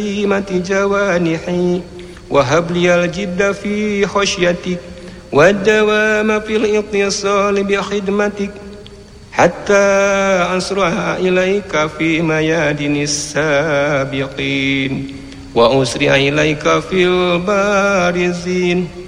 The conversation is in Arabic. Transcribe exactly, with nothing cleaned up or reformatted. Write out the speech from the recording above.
سليمة جوانحي وهب لي الجد في خشيتك والدوام في الاتصال بخدمتك حتى أسرع إليك في ميادين السابقين وأسرع إليك في البارزين